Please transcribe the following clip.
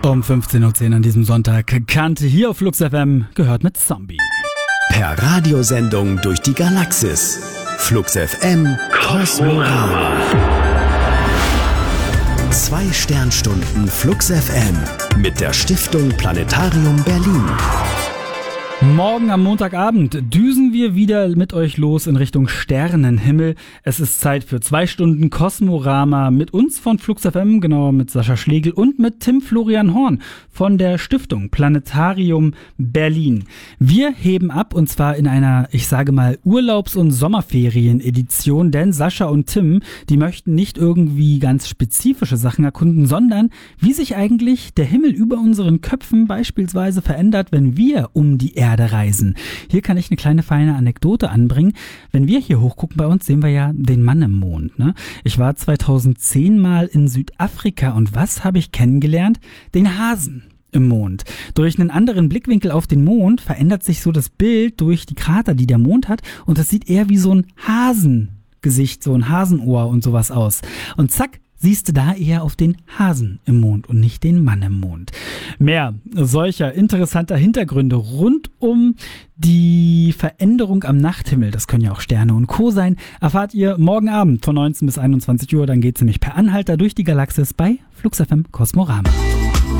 Um 15.10 Uhr an diesem Sonntag Kante hier auf Flux FM gehört mit Zombie. Per Radiosendung durch die Galaxis. Flux FM Kosmorama. 2 Sternstunden Flux FM mit der Stiftung Planetarium Berlin. Morgen am Montagabend düsen wir wieder mit euch los in Richtung Sternenhimmel. Es ist Zeit für 2 Stunden Kosmorama mit uns von Flux FM, genauer mit Sascha Schlegel und mit Tim Florian Horn von der Stiftung Planetarium Berlin. Wir heben ab und zwar in einer, ich sage mal, Urlaubs- und Sommerferien-Edition, denn Sascha und Tim, die möchten nicht irgendwie ganz spezifische Sachen erkunden, sondern wie sich eigentlich der Himmel über unseren Köpfen beispielsweise verändert, wenn wir um die Erde reisen. Hier kann ich eine kleine feine Anekdote anbringen. Wenn wir hier hochgucken bei uns, sehen wir ja den Mann im Mond. Ne? Ich war 2010 mal in Südafrika und was habe ich kennengelernt? Den Hasen im Mond. Durch einen anderen Blickwinkel auf den Mond verändert sich so das Bild durch die Krater, die der Mond hat, und das sieht eher wie so ein Hasengesicht, so ein Hasenohr und sowas aus. Und zack, siehst du da eher auf den Hasen im Mond und nicht den Mann im Mond. Mehr solcher interessanter Hintergründe rund um die Veränderung am Nachthimmel, das können ja auch Sterne und Co. sein, erfahrt ihr morgen Abend von 19 bis 21 Uhr. Dann geht's nämlich per Anhalter durch die Galaxis bei Flux FM Kosmorama.